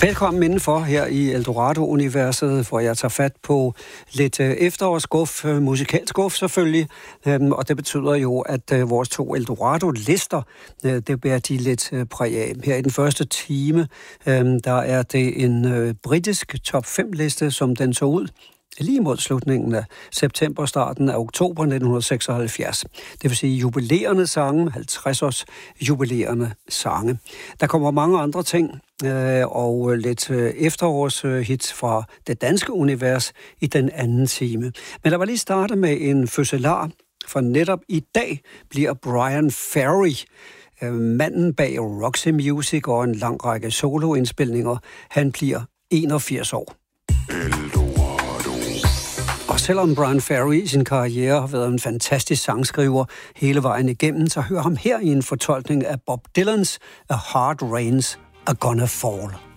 Velkommen indenfor her i Eldorado-universet, hvor jeg tager fat på lidt efterårsguf, musikalsk guf selvfølgelig, og det betyder jo, at vores 2 Eldorado-lister, det bærer de lidt præg af. Her i den første time, der er det en britisk top 5-liste, som den så ud lige mod slutningen af september, starten af oktober 1976. Det vil sige jubilerende sange, 50-års jubilerende sange. Der kommer mange andre ting, og lidt efterårshits fra det danske univers i den anden time. Men lad mig lige starte med en fødselar, for netop i dag bliver Bryan Ferry, manden bag Roxy Music og en lang række soloindspilninger, han bliver 81 år. Og selvom Bryan Ferry i sin karriere har været en fantastisk sangskriver hele vejen igennem, så hør ham her i en fortolkning af Bob Dylans A Hard Rain's A Gonna Fall.